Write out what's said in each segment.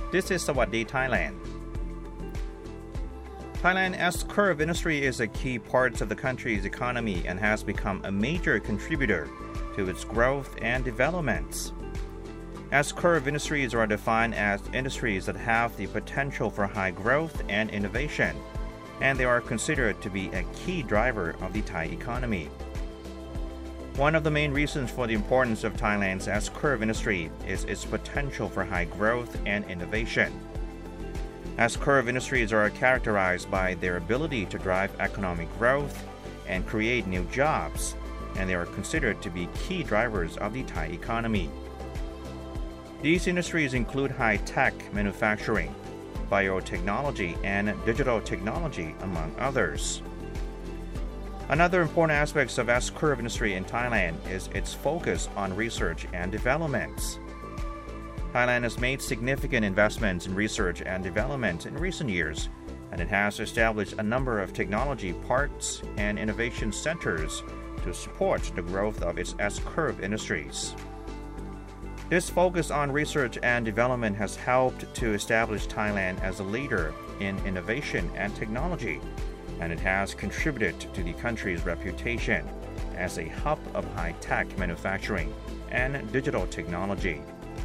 This is Sawadee Thailand. Thailand's S-curve industry is a key part of the country's economy and has become a major contributor to its growth and development. S-curve industries are defined as industries that have the potential for high growth and innovation, and they are considered to be a key driver of the Thai economy. One of the main reasons for the importance of Thailand's S-curve industry is its potential for high growth and innovation. S-curve industries are characterized by their ability to drive economic growth and create new jobs, and they are considered to be key drivers of the Thai economy. These industries include high-tech manufacturing, biotechnology, and digital technology, among others. Another important aspect of S-curve industry in Thailand is its focus on research and development. Thailand has made significant investments in research and development in recent years, and it has established a number of technology parks and innovation centers to support the growth of its S-curve industries. This focus on research and development has helped to establish Thailand as a leader in innovation and technology, and it has contributed to the country's reputation as a hub of high-tech manufacturing and digital technology.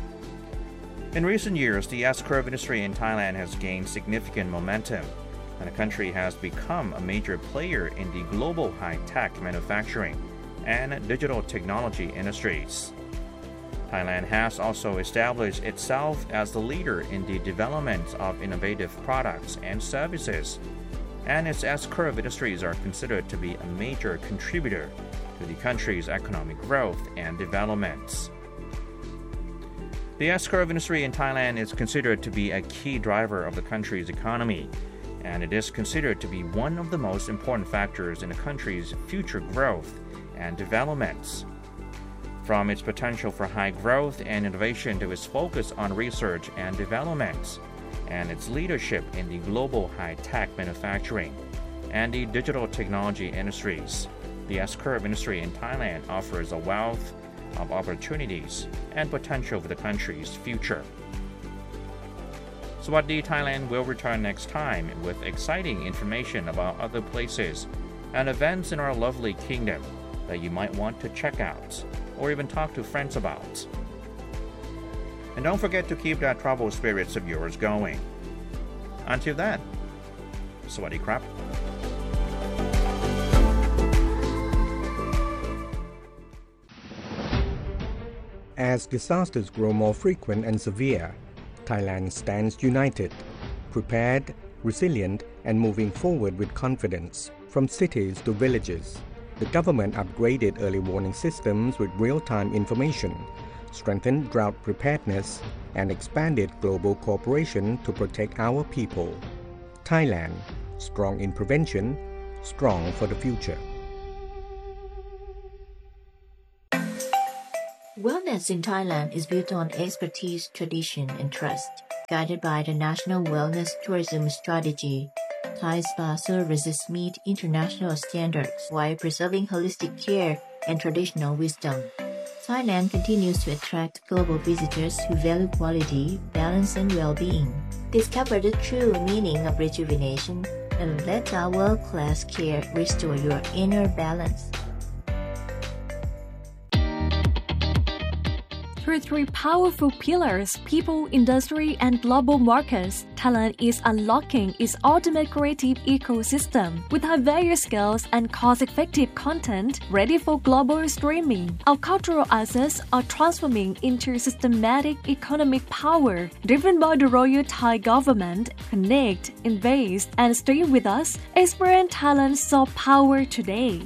In recent years, the S-curve industry in Thailand has gained significant momentum, and the country has become a major player in the global high-tech manufacturing and digital technology industries. Thailand has also established itself as the leader in the development of innovative products and services, and its S-curve industries are considered to be a major contributor to the country's economic growth and development. The S-curve industry in Thailand is considered to be a key driver of the country's economy, and it is considered to be one of the most important factors in the country's future growth and development. From its potential for high growth and innovation to its focus on research and development, and its leadership in the global high-tech manufacturing and the digital technology industries, the S-curve industry in Thailand offers a wealth of opportunities and potential for the country's future. Sawadee Thailand will return next time with exciting information about other places and events in our lovely kingdom that you might want to check out or even talk to friends about. And don't forget to keep that troubled spirits of yours going. Until then, Sawadee Krap. As disasters grow more frequent and severe, Thailand stands united, prepared, resilient, and moving forward with confidence. From cities to villages, the government upgraded early warning systems with real-time information, strengthened drought preparedness, and expanded global cooperation to protect our people. Thailand, strong in prevention, strong for the future. Wellness in Thailand is built on expertise, tradition, and trust. Guided by the National Wellness Tourism Strategy, Thai spa services meet international standards while preserving holistic care and traditional wisdom. Thailand continues to attract global visitors who value quality, balance, and well-being. Discover the true meaning of rejuvenation and let our world-class care restore your inner balance. Through three powerful pillars, people, industry, and global markets, Thailand is unlocking its ultimate creative ecosystem with our various skills and cost-effective content ready for global streaming. Our cultural assets are transforming into systematic economic power driven by the Royal Thai government. Connect, invest, and stay with us. Experience Thailand's soft power today.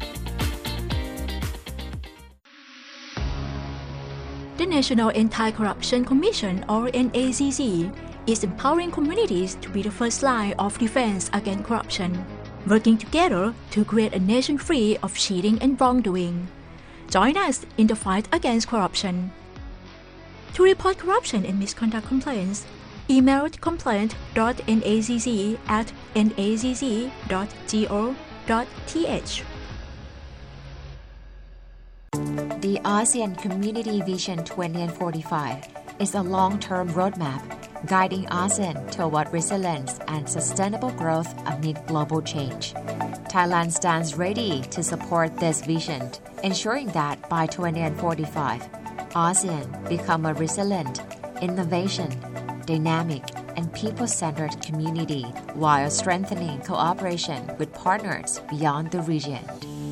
The National Anti-Corruption Commission, or NACC, is empowering communities to be the first line of defense against corruption, working together to create a nation free of cheating and wrongdoing. Join us in the fight against corruption. To report corruption and misconduct complaints, email complaint.nacc@nacc.go.th. The ASEAN Community Vision 2045 is a long-term roadmap guiding ASEAN toward resilience and sustainable growth amid global change. Thailand stands ready to support this vision, ensuring that by 2045, ASEAN become a resilient, innovation, dynamic, and people-centered community while strengthening cooperation with partners beyond the region.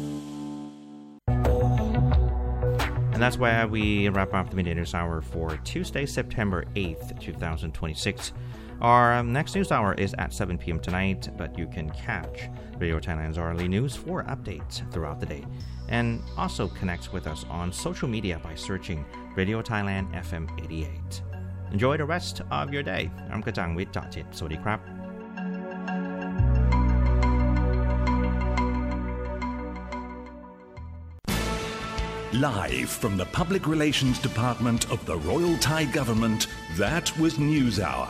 And that's where we wrap up the Midday News Hour for Tuesday, September 8th, 2026. Our next news hour is at 7 p.m. tonight, but you can catch Radio Thailand's hourly news for updates throughout the day. And also connect with us on social media by searching Radio Thailand FM 88. Enjoy the rest of your day. I'mกระจ่างวิทย์ เจาะจิต สวัสดีครับ Live from the Public Relations Department of the Royal Thai Government, that was News Hour.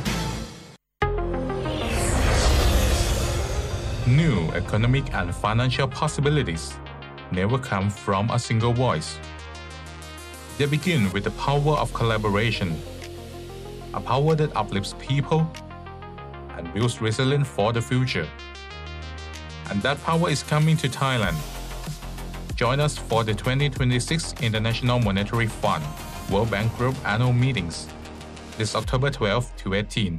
New economic and financial possibilities never come from a single voice. They begin with the power of collaboration, a power that uplifts people and builds resilience for the future. And that power is coming to Thailand. Join us for the 2026 International Monetary Fund World Bank Group annual meetings this October 12 to 18